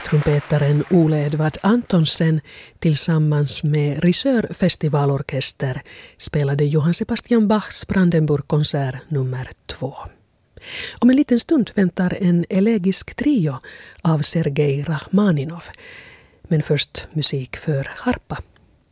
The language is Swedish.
Trumpetaren Ole Edvard Antonsen tillsammans med Risör-festivalorkester spelade Johann Sebastian Bachs Brandenburg-konsert nummer 2. Om en liten stund väntar en elegisk trio av Sergej Rachmaninov. Men först musik för harpa.